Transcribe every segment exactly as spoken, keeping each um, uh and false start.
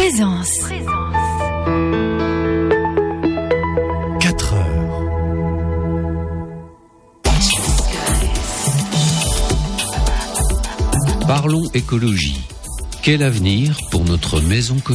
Présence. quatre heures. Parlons écologie. Quel avenir pour notre maison commune ?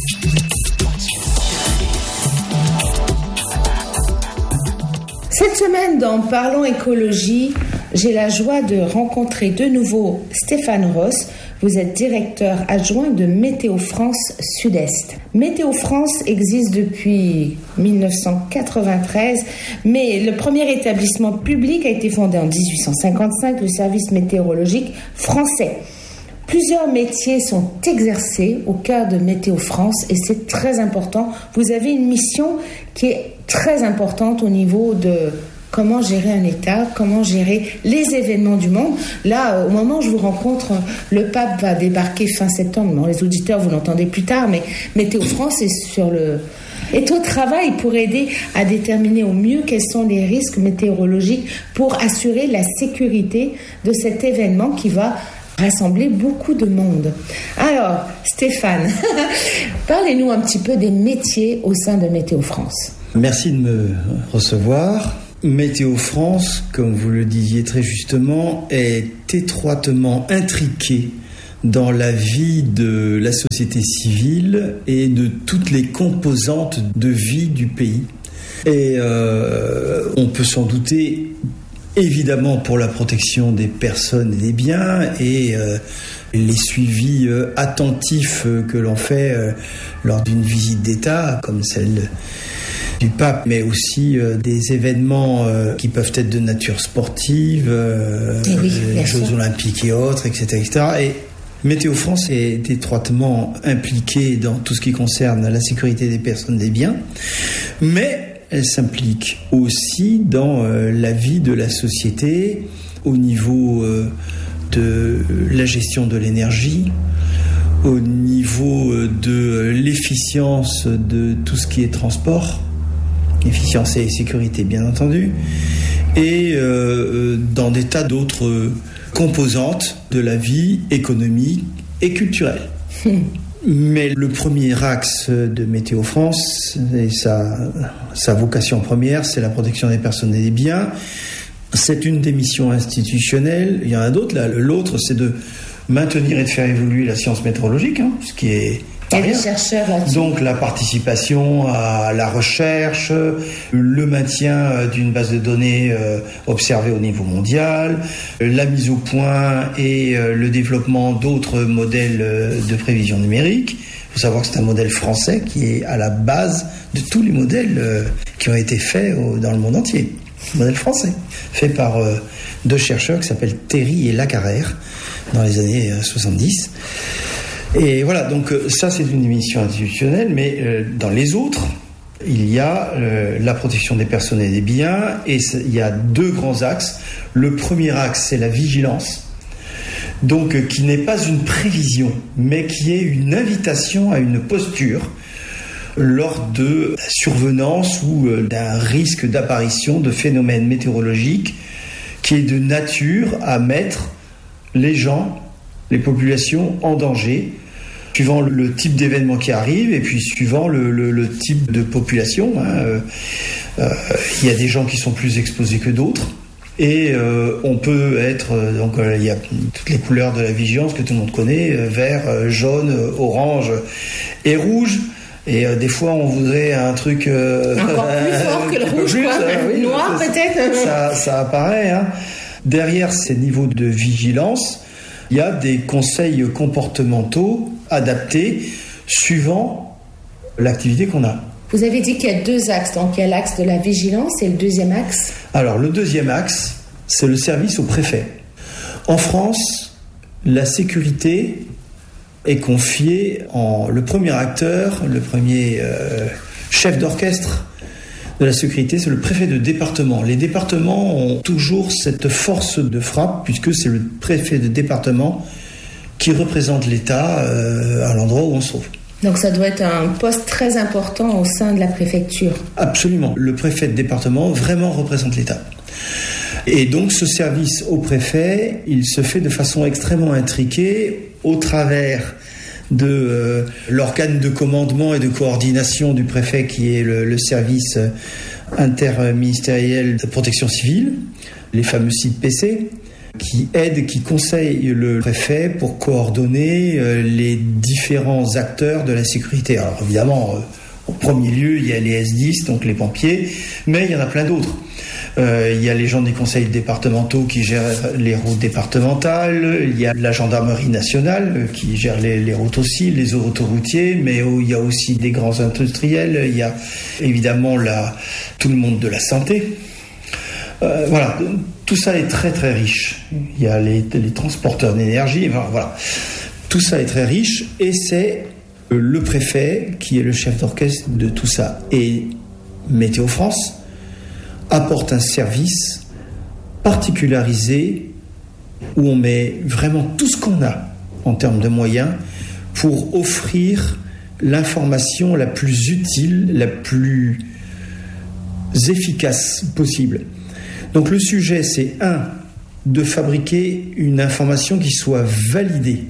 Cette semaine, dans Parlons écologie, j'ai la joie de rencontrer de nouveau Stéphane Ross. Vous êtes directeur adjoint de Météo France Sud-Est. Météo France existe depuis dix-neuf cent quatre-vingt-treize, mais le premier établissement public a été fondé en dix-huit cent cinquante-cinq, le service météorologique français. Plusieurs métiers sont exercés au cœur de Météo France et c'est très important. Vous avez une mission qui est très importante au niveau de comment gérer un État, comment gérer les événements du monde. Là, au moment où je vous rencontre, le pape va débarquer fin septembre. Bon, les auditeurs, vous l'entendez plus tard, mais Météo France est sur le... est au travail pour aider à déterminer au mieux quels sont les risques météorologiques pour assurer la sécurité de cet événement qui va rassembler beaucoup de monde. Alors, Stéphane, parlez-nous un petit peu des métiers au sein de Météo France. Merci de me recevoir. Météo France, comme vous le disiez très justement, est étroitement intriqué dans la vie de la société civile et de toutes les composantes de vie du pays. Et euh, on peut s'en douter, évidemment pour la protection des personnes et des biens et euh, les suivis euh, attentifs euh, que l'on fait euh, lors d'une visite d'État, comme celle du pape, mais aussi euh, des événements euh, qui peuvent être de nature sportive, euh, oui, les Jeux olympiques et autres, et cetera, et cetera. Et Météo France est étroitement impliquée dans tout ce qui concerne la sécurité des personnes et des biens, mais elle s'implique aussi dans euh, la vie de la société au niveau euh, de la gestion de l'énergie, au niveau euh, de l'efficience de tout ce qui est transport, efficience et sécurité bien entendu, et euh, dans des tas d'autres composantes de la vie économique et culturelle. Mais le premier axe de Météo France, et sa, sa vocation première, c'est la protection des personnes et des biens. C'est une des missions institutionnelles. Il y en a d'autres. Là, l'autre, c'est de maintenir et de faire évoluer la science météorologique, hein, ce qui est... Il y a des chercheurs là-dessus. Donc la participation à la recherche, le maintien d'une base de données euh, observée au niveau mondial, la mise au point et euh, le développement d'autres modèles euh, de prévision numérique. Il faut savoir que c'est un modèle français qui est à la base de tous les modèles euh, qui ont été faits au, dans le monde entier. Modèle français, fait par euh, deux chercheurs qui s'appellent Terry et Lacarrère dans les années euh, soixante-dix. Et voilà, donc ça c'est une mission institutionnelle, mais euh, dans les autres, il y a euh, la protection des personnes et des biens, et il y a deux grands axes. Le premier axe, c'est la vigilance, donc euh, qui n'est pas une prévision, mais qui est une invitation à une posture lors de la survenance ou euh, d'un risque d'apparition de phénomènes météorologiques qui est de nature à mettre les gens, les populations en danger, suivant le type d'événement qui arrive et puis suivant le, le, le type de population. Hein. Euh, euh, il y a des gens qui sont plus exposés que d'autres. Et euh, on peut être... Euh, donc euh, il y a toutes les couleurs de la vigilance que tout le monde connaît, euh, vert, euh, jaune, euh, orange et rouge. Et euh, des fois, on voudrait un truc... Euh, Encore plus fort que le rouge, plus, quoi. Euh, oui, Noir, ça, peut-être. Ça, ça apparaît. Hein. Derrière ces niveaux de vigilance, il y a des conseils comportementaux adaptés suivant l'activité qu'on a. Vous avez dit qu'il y a deux axes. Donc, il y a l'axe de la vigilance et le deuxième axe. Alors, le deuxième axe, c'est le service au préfet. En France, la sécurité est confiée en... Le premier acteur, le premier euh, chef d'orchestre de la sécurité, c'est le préfet de département. Les départements ont toujours cette force de frappe, puisque c'est le préfet de département qui représente l'État euh, à l'endroit où on se trouve. Donc ça doit être un poste très important au sein de la préfecture. Absolument. Le préfet de département vraiment représente l'État. Et donc ce service au préfet, il se fait de façon extrêmement intriquée au travers de euh, l'organe de commandement et de coordination du préfet qui est le, le service interministériel de protection civile, les fameux C I D P C, qui aide, qui conseille le préfet pour coordonner euh, les différents acteurs de la sécurité. Alors évidemment, euh, au premier lieu, il y a les S dix, donc les pompiers, mais il y en a plein d'autres. Euh, il y a les gens des conseils départementaux qui gèrent les routes départementales, il y a la gendarmerie nationale qui gère les, les routes aussi, les autoroutiers, mais oh, il y a aussi des grands industriels, il y a évidemment la, tout le monde de la santé. Euh, voilà, tout ça est très très riche. Il y a les, les transporteurs d'énergie, enfin, voilà. Tout ça est très riche et c'est le préfet qui est le chef d'orchestre de tout ça. Et Météo France apporte un service particularisé où on met vraiment tout ce qu'on a en termes de moyens pour offrir l'information la plus utile, la plus efficace possible. Donc le sujet, c'est un, de fabriquer une information qui soit validée.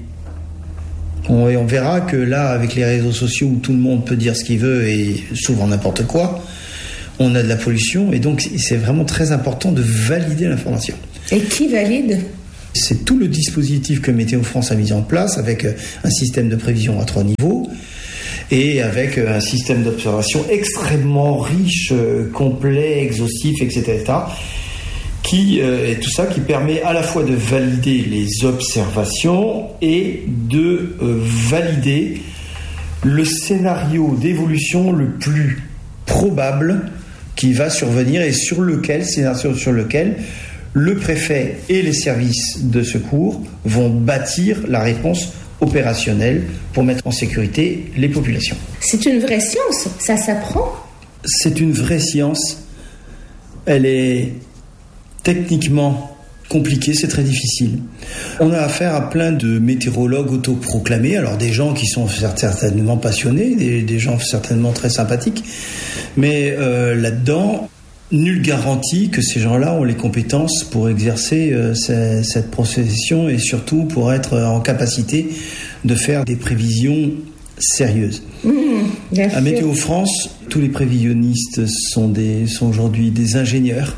On, et on verra que là, avec les réseaux sociaux où tout le monde peut dire ce qu'il veut et souvent n'importe quoi, on a de la pollution et donc c'est vraiment très important de valider l'information. Et qui valide ? C'est tout le dispositif que Météo France a mis en place avec un système de prévision à trois niveaux et avec un système d'observation extrêmement riche, complet, exhaustif, et cetera qui euh, et tout ça qui permet à la fois de valider les observations et de euh, valider le scénario d'évolution le plus probable qui va survenir et sur lequel, scénario sur lequel le préfet et les services de secours vont bâtir la réponse opérationnelle pour mettre en sécurité les populations. C'est une vraie science, ça s'apprend ? C'est une vraie science. Elle est techniquement compliqué, c'est très difficile. On a affaire à plein de météorologues autoproclamés, alors des gens qui sont certainement passionnés, des, des gens certainement très sympathiques, mais euh, là-dedans, nulle garantie que ces gens-là ont les compétences pour exercer euh, ces, cette profession et surtout pour être en capacité de faire des prévisions sérieuses. Mmh, à Météo France, tous les prévisionnistes sont, des, sont aujourd'hui des ingénieurs.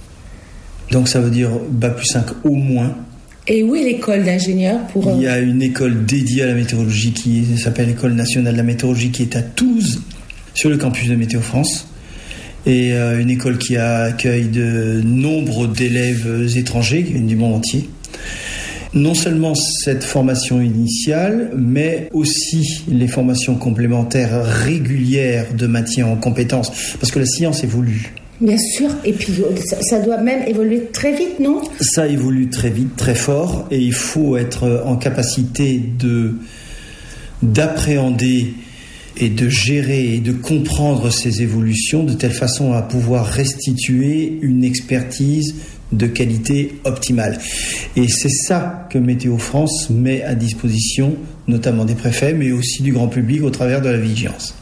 Donc ça veut dire bac plus cinq au moins. Et où est l'école d'ingénieurs pour... Il y a une école dédiée à la météorologie qui s'appelle l'École nationale de la météorologie qui est à Toulouse, sur le campus de Météo France. Et euh, une école qui accueille de nombre d'élèves étrangers qui viennent du monde entier. Non seulement cette formation initiale, mais aussi les formations complémentaires régulières de maintien en compétences, parce que la science évolue. Bien sûr, et puis ça, ça doit même évoluer très vite, non ? Ça évolue très vite, très fort, et il faut être en capacité de, d'appréhender et de gérer et de comprendre ces évolutions de telle façon à pouvoir restituer une expertise de qualité optimale. Et c'est ça que Météo France met à disposition, notamment des préfets, mais aussi du grand public au travers de la vigilance.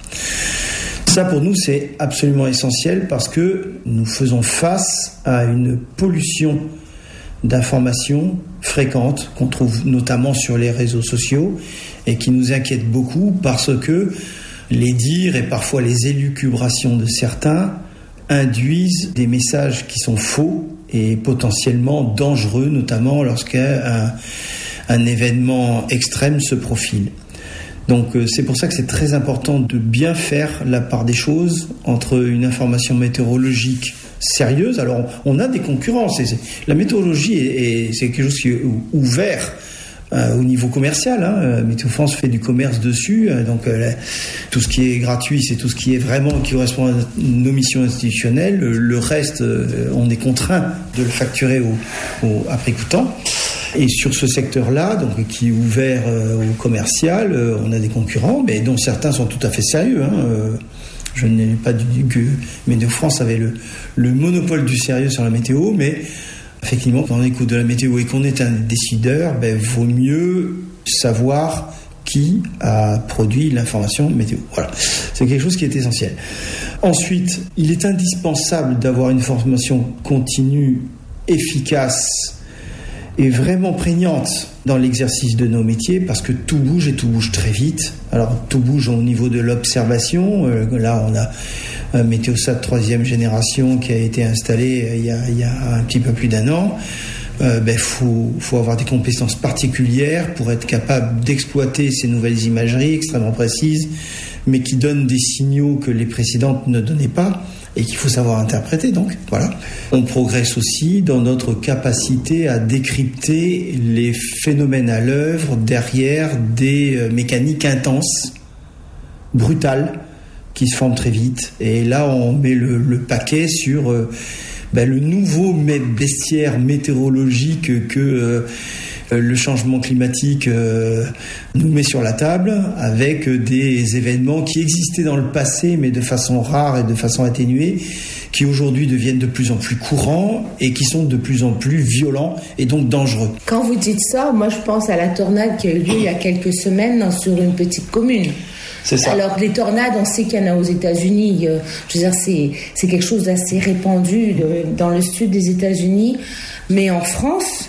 Ça, pour nous, c'est absolument essentiel parce que nous faisons face à une pollution d'informations fréquentes qu'on trouve notamment sur les réseaux sociaux et qui nous inquiète beaucoup parce que les dires et parfois les élucubrations de certains induisent des messages qui sont faux et potentiellement dangereux, notamment lorsqu'un un événement extrême se profile. Donc c'est pour ça que c'est très important de bien faire la part des choses entre une information météorologique sérieuse. Alors on a des concurrents. C'est, c'est, la météorologie est, est, c'est quelque chose qui est ouvert euh, au niveau commercial. Hein. Météo France fait du commerce dessus. Euh, donc euh, la, tout ce qui est gratuit, c'est tout ce qui est vraiment qui correspond à nos missions institutionnelles. Le, le reste, euh, on est contraint de le facturer au, au, à prix coûtant. Et sur ce secteur-là, donc qui est ouvert euh, au commercial, euh, on a des concurrents, mais dont certains sont tout à fait sérieux. Hein, euh, je n'ai pas dit que Météo France avait le, le monopole du sérieux sur la météo, mais effectivement, quand on écoute de la météo et qu'on est un décideur, ben, vaut mieux savoir qui a produit l'information météo. Voilà, c'est quelque chose qui est essentiel. Ensuite, il est indispensable d'avoir une formation continue, efficace, est vraiment prégnante dans l'exercice de nos métiers parce que tout bouge et tout bouge très vite. Alors tout bouge au niveau de l'observation. Euh, là, on a un Météosat troisième génération qui a été installé il y a, il y a un petit peu plus d'un an. Euh, ben, faut, faut avoir des compétences particulières pour être capable d'exploiter ces nouvelles imageries extrêmement précises, mais qui donnent des signaux que les précédentes ne donnaient pas et qu'il faut savoir interpréter. Donc, voilà. On progresse aussi dans notre capacité à décrypter les phénomènes à l'œuvre derrière des euh, mécaniques intenses, brutales, qui se forment très vite. Et là, on met le, le paquet sur euh, ben, le nouveau bestiaire météorologique que euh, le changement climatique euh, nous met sur la table, avec des événements qui existaient dans le passé, mais de façon rare et de façon atténuée, qui aujourd'hui deviennent de plus en plus courants et qui sont de plus en plus violents et donc dangereux. Quand vous dites ça, moi je pense à la tornade qui a eu lieu il y a quelques semaines sur une petite commune. C'est ça. Alors les tornades, on sait qu'il y en a aux États-Unis. Euh, je veux dire, c'est c'est quelque chose d'assez répandu de, dans le sud des États-Unis, mais en France,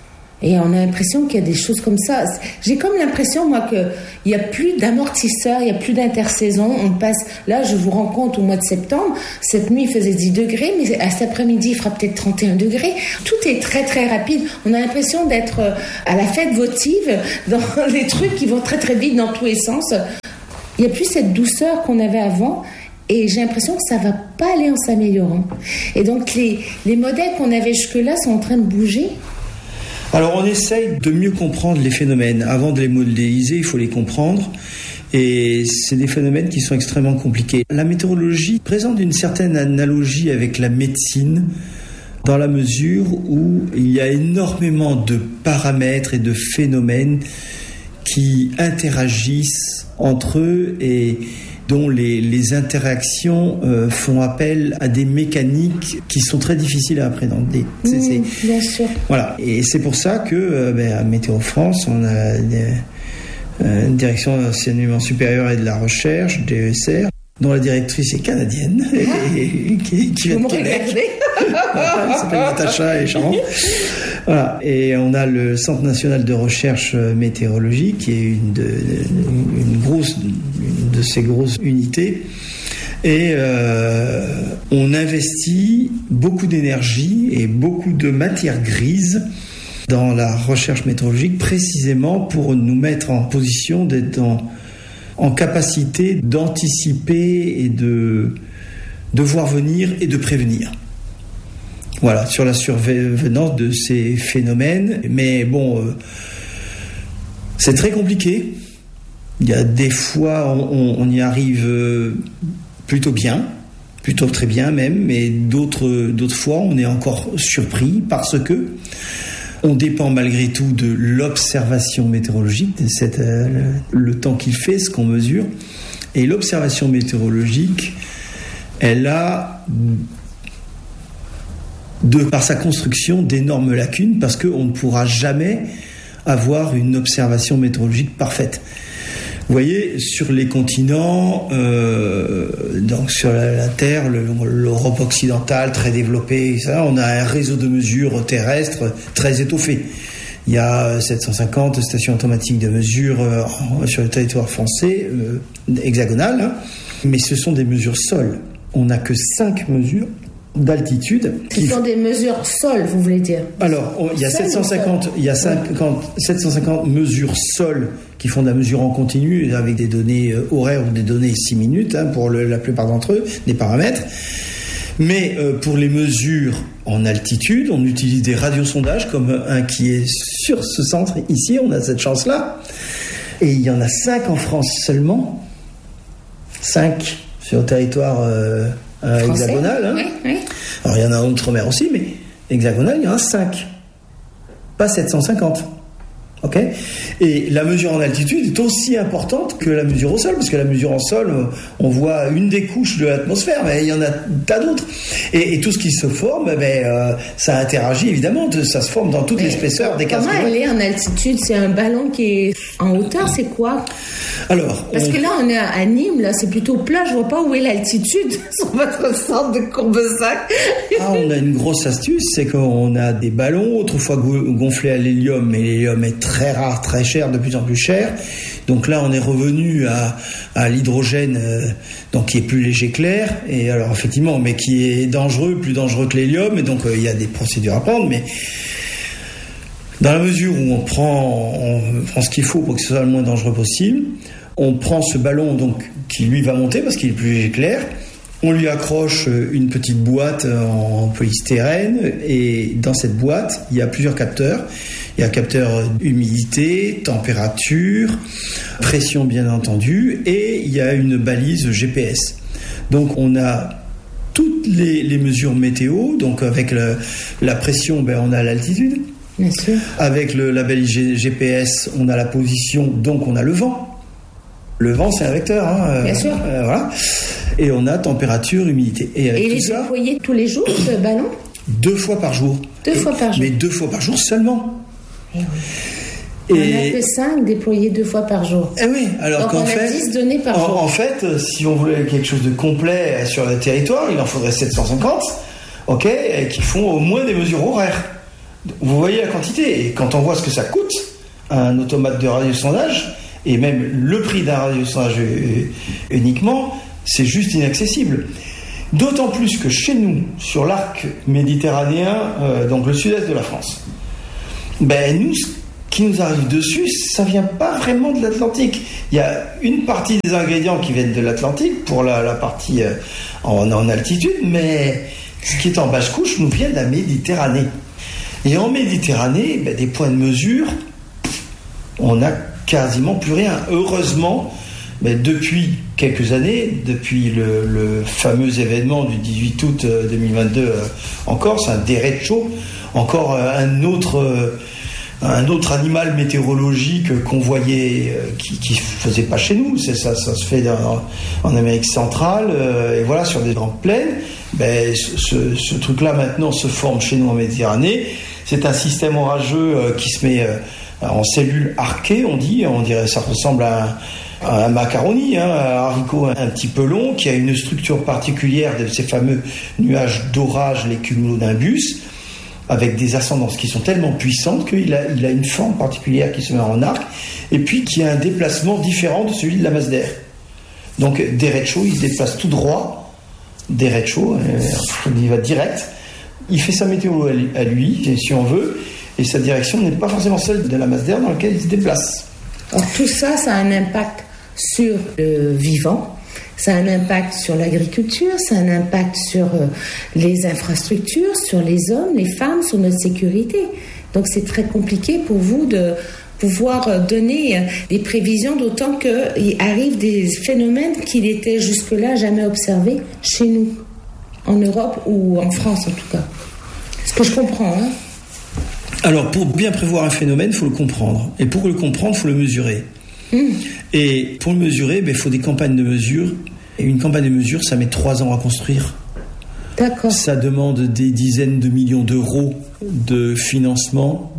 et on a l'impression qu'il y a des choses comme ça. J'ai comme l'impression, moi, qu'il n'y a plus d'amortisseurs, il n'y a plus d'intersaison. On passe, là, je vous rends compte, au mois de septembre, cette nuit, il faisait dix degrés, mais à cet après-midi, il fera peut-être trente et un degrés. Tout est très, très rapide. On a l'impression d'être à la fête votive, dans les trucs qui vont très, très vite dans tous les sens. Il n'y a plus cette douceur qu'on avait avant. Et j'ai l'impression que ça ne va pas aller en s'améliorant. Et donc, les, les modèles qu'on avait jusque-là sont en train de bouger. Alors on essaye de mieux comprendre les phénomènes. Avant de les modéliser, il faut les comprendre. Et c'est des phénomènes qui sont extrêmement compliqués. La météorologie présente une certaine analogie avec la médecine, dans la mesure où il y a énormément de paramètres et de phénomènes qui interagissent entre eux et dont les, les interactions euh, font appel à des mécaniques qui sont très difficiles à appréhender. C'est, Mmh, c'est, bien sûr. Voilà. Et c'est pour ça que euh, ben, à Météo France, on a des, euh, une direction d'enseignement supérieur et de la recherche, D E S R, dont la directrice est canadienne, ah. et, et, qui, qui vient de Québec. Voilà, elle s'appelle Natacha et Charles. Voilà. Et on a le Centre national de recherche météorologique, qui est une de, une grosse, une de ces grosses unités. Et euh, on investit beaucoup d'énergie et beaucoup de matière grise dans la recherche météorologique, précisément pour nous mettre en position d'être en, en capacité d'anticiper et de, de voir venir et de prévenir. Voilà, sur la survenance de ces phénomènes. Mais bon, euh, c'est très compliqué. Il y a des fois, on, on y arrive euh, plutôt bien, plutôt très bien même, mais d'autres, d'autres fois, on est encore surpris parce que on dépend malgré tout de l'observation météorologique, de cette, euh, le, le temps qu'il fait, ce qu'on mesure. Et l'observation météorologique, elle a, de par sa construction, d'énormes lacunes parce qu'on ne pourra jamais avoir une observation météorologique parfaite. Vous voyez, sur les continents, euh, donc sur la, la Terre, le, l'Europe occidentale très développée, ça, on a un réseau de mesures terrestres très étoffé. Il y a sept cent cinquante stations automatiques de mesure euh, sur le territoire français, euh, hexagonal, hein, mais ce sont des mesures sol. On n'a que cinq mesures d'altitude. Ce sont des mesures sol, vous voulez dire? Alors, on, il y a sept cent cinquante, il y a cinquante, sept cent cinquante mesures sol qui font de la mesure en continu avec des données horaires ou des données six minutes hein, pour le, la plupart d'entre eux, des paramètres. Mais euh, pour les mesures en altitude, on utilise des radiosondages comme un qui est sur ce centre ici. On a cette chance-là. Et il y en a cinq en France seulement. Cinq sur le territoire euh, hexagonal. Hein. Oui, oui. Alors il y en a en outre-mer aussi, mais hexagonal, il y en a cinq. Pas sept cent cinquante. Okay, et la mesure en altitude est aussi importante que la mesure au sol, parce que la mesure en sol, on voit une des couches de l'atmosphère, mais il y en a tas d'autres. Et, et tout ce qui se forme, ben, euh, ça interagit évidemment, ça se forme dans toute mais l'épaisseur des quinze kilomètres. Comment elle est en altitude? C'est un ballon qui est en hauteur, c'est quoi? Alors, parce on... que là, on est à Nîmes, là, c'est plutôt plat, je vois pas où est l'altitude sur votre centre de Courbesac. Ah, on a une grosse astuce, c'est qu'on a des ballons, autrefois gonflés à l'hélium, mais l'hélium est très rare, très cher, de plus en plus cher. Donc là, on est revenu à, à l'hydrogène, euh, donc qui est plus léger que l'air, et alors effectivement, mais qui est dangereux, plus dangereux que l'hélium, et donc euh, il y a des procédures à prendre, mais dans la mesure où on prend, on prend ce qu'il faut pour que ce soit le moins dangereux possible, on prend ce ballon donc qui lui va monter parce qu'il est plus léger que l'air. On lui accroche une petite boîte en polystyrène et dans cette boîte, il y a plusieurs capteurs. Il y a capteur humidité, température, pression bien entendu et il y a une balise G P S. Donc on a toutes les, les mesures météo, donc avec le, la pression, ben on a l'altitude. Bien sûr. Avec le, la balise G P S, on a la position, donc on a le vent. Le vent, c'est un vecteur. Hein, bien euh, sûr. Euh, voilà. Et on a température, humidité. Et, avec et tout les ça, déployer tous les jours, ce ballon? Deux fois par jour. Deux et, fois par jour. Mais deux fois par jour seulement. Et oui. Et... On n'a que cinq déployés deux fois par jour. Eh oui, alors donc qu'en on fait, a dix données par en, jour. En fait, si on voulait quelque chose de complet sur le territoire, il en faudrait sept cent cinquante, ok, et qui font au moins des mesures horaires. Vous voyez la quantité. Et quand on voit ce que ça coûte, un automate de radiosondage, et même le prix d'un radiosondage uniquement, c'est juste inaccessible. D'autant plus que chez nous, sur l'arc méditerranéen, euh, donc le sud-est de la France, ben nous, ce qui nous arrive dessus, ça vient pas vraiment de l'Atlantique. Il y a une partie des ingrédients qui viennent de l'Atlantique pour la, la partie euh, en, en altitude, mais ce qui est en basse couche nous vient de la Méditerranée. Et en Méditerranée, ben, des points de mesure, on n'a quasiment plus rien. Heureusement, mais depuis quelques années, depuis le, le fameux événement du dix-huit août deux mille vingt-deux euh, en Corse, un derecho, encore euh, un autre, euh, un autre animal météorologique qu'on voyait, euh, qui ne se faisait pas chez nous. C'est ça, ça se fait dans, en Amérique centrale, euh, et voilà, sur des grandes plaines. Ben, ce, ce truc-là maintenant se forme chez nous en Méditerranée. C'est un système orageux euh, qui se met euh, en cellules arquées, on dit, on dirait, ça ressemble à un, à un macaroni, hein, un haricot un, un petit peu long, qui a une structure particulière de ces fameux nuages d'orage, les cumulonimbus, avec des ascendances qui sont tellement puissantes qu'il a, il a une forme particulière qui se met en arc, et puis qui a un déplacement différent de celui de la masse d'air. Donc derecho, il se déplace tout droit, derecho, euh, il va direct, il fait sa météo à lui, si on veut, et sa direction n'est pas forcément celle de la masse d'air dans laquelle il se déplace. Alors tout ça, ça a un impact sur le vivant, ça a un impact sur l'agriculture, ça a un impact sur les infrastructures, sur les hommes, les femmes, sur notre sécurité. Donc c'est très compliqué pour vous de pouvoir donner des prévisions, d'autant qu'il arrive des phénomènes qui n'étaient jusque-là jamais observés chez nous, en Europe ou en France en tout cas. Ce que je comprends, hein. Alors, pour bien prévoir un phénomène, il faut le comprendre. Et pour le comprendre, il faut le mesurer. Mmh. Et pour le mesurer, il ben, faut des campagnes de mesure. Et une campagne de mesure, ça met trois ans à construire. D'accord. Ça demande des dizaines de millions d'euros de financement.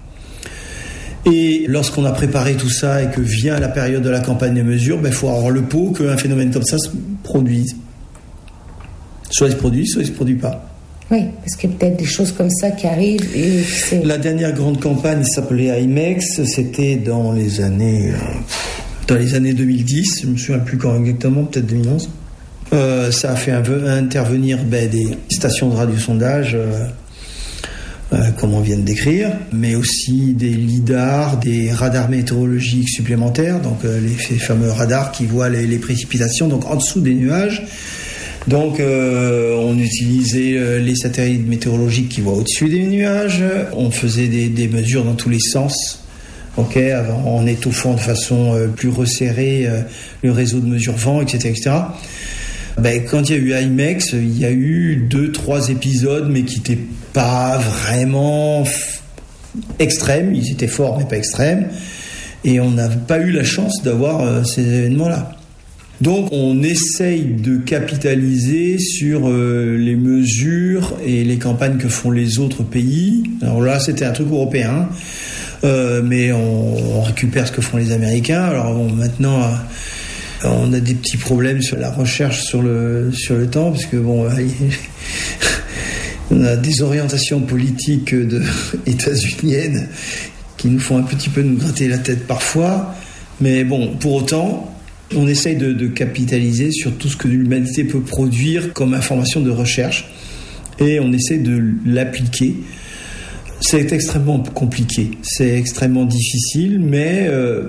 Et lorsqu'on a préparé tout ça et que vient la période de la campagne de mesure, il ben, faut avoir le pot qu'un phénomène comme ça se produise. Soit il se produit, soit il ne se produit pas. Oui, parce qu'il y a peut-être des choses comme ça qui arrivent. Et c'est... La dernière grande campagne s'appelait IMEX, c'était dans les années, dans les années deux mille dix, je ne me souviens plus quand exactement, peut-être deux mille onze. Euh, ça a fait intervenir ben, des stations de radiosondage, euh, euh, comme on vient de décrire, mais aussi des lidars, des radars météorologiques supplémentaires, donc euh, les, les fameux radars qui voient les, les précipitations donc en dessous des nuages. Donc euh, on utilisait euh, les satellites météorologiques qui voient au-dessus des nuages, on faisait des, des mesures dans tous les sens, okay, en étoffant de façon euh, plus resserrée euh, le réseau de mesure vent, et cetera, et cetera. Ben, quand il y a eu IMEX, il y a eu deux, trois épisodes, mais qui n'étaient pas vraiment f- extrêmes, ils étaient forts mais pas extrêmes, et on n'a pas eu la chance d'avoir euh, ces événements-là. Donc on essaye de capitaliser sur euh, les mesures et les campagnes que font les autres pays. Alors là, c'était un truc européen, euh, mais on, on récupère ce que font les Américains. Alors bon, maintenant, euh, on a des petits problèmes sur la recherche sur le, sur le temps, parce que bon, euh, on a des orientations politiques de états-uniennes qui nous font un petit peu nous gratter la tête parfois. Mais bon, pour autant, on essaye de, de capitaliser sur tout ce que l'humanité peut produire comme information de recherche et on essaie de l'appliquer. C'est extrêmement compliqué, c'est extrêmement difficile, mais euh,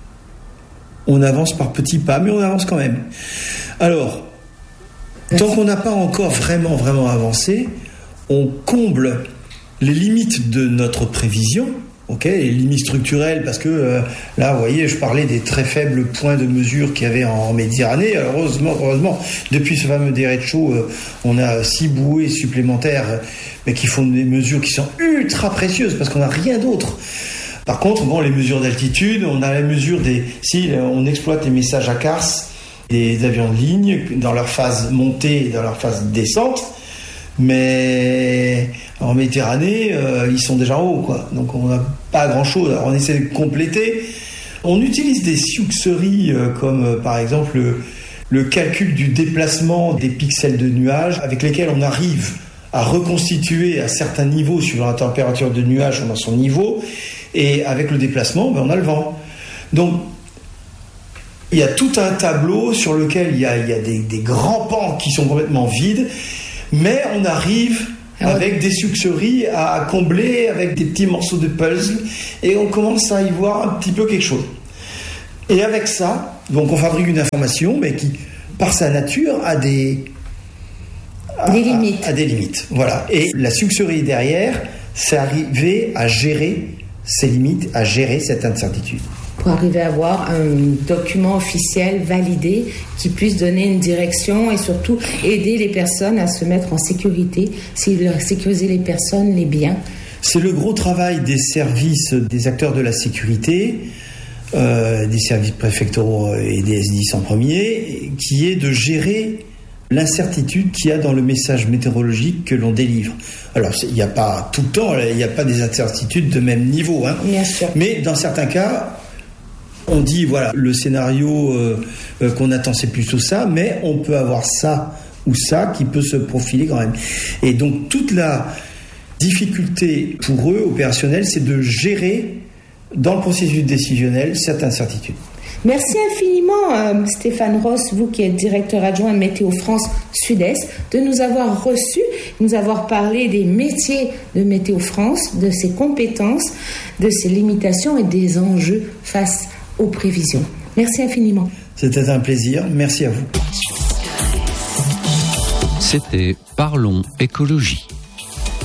on avance par petits pas, mais on avance quand même. Alors, tant qu'on n'a pas encore vraiment, vraiment avancé, on comble les limites de notre prévision. Ok, les limites structurelles, parce que euh, là, vous voyez, je parlais des très faibles points de mesure qu'il y avait en Méditerranée. Alors, heureusement, heureusement, depuis ce fameux derecho, euh, on a six bouées supplémentaires, euh, mais qui font des mesures qui sont ultra précieuses, parce qu'on n'a rien d'autre. Par contre, bon, les mesures d'altitude, on a la mesure des... Si on exploite les messages à Cars, des avions de ligne, dans leur phase montée et dans leur phase descente, mais en Méditerranée, euh, ils sont déjà en haut, quoi. Donc on n'a pas grand-chose. Alors on essaie de compléter. On utilise des succeries euh, comme euh, par exemple le, le calcul du déplacement des pixels de nuages, avec lesquels on arrive à reconstituer à certains niveaux, suivant la température de nuage, on a son niveau, et avec le déplacement, ben, on a le vent. Donc il y a tout un tableau sur lequel il y a, il y a des, des grands pans qui sont complètement vides, mais on arrive avec des succeries à combler avec des petits morceaux de puzzle et on commence à y voir un petit peu quelque chose. Et avec ça, donc on fabrique une information, mais qui, par sa nature, a des, a, des limites. A, a des limites. Voilà. Et la succerie derrière, c'est arriver à gérer ces limites, à gérer cette incertitude. Pour arriver à avoir un document officiel validé qui puisse donner une direction et surtout aider les personnes à se mettre en sécurité, sécuriser les personnes, les biens. C'est le gros travail des services, des acteurs de la sécurité, euh, des services préfectoraux et des S dix en premier, qui est de gérer l'incertitude qu'il y a dans le message météorologique que l'on délivre. Alors, il n'y a pas tout le temps, il n'y a pas des incertitudes de même niveau, hein. Bien sûr. Mais dans certains cas, on dit, voilà, le scénario euh, euh, qu'on attend, c'est plutôt ça, mais on peut avoir ça ou ça qui peut se profiler quand même. Et donc, toute la difficulté pour eux, opérationnelle, c'est de gérer, dans le processus décisionnel, cette incertitude. Merci infiniment, euh, Stéphane Ross, vous qui êtes directeur adjoint de Météo France Sud-Est, de nous avoir reçus, de nous avoir parlé des métiers de Météo France, de ses compétences, de ses limitations et des enjeux face aux prévisions. Merci infiniment. C'était un plaisir. Merci à vous. C'était Parlons écologie.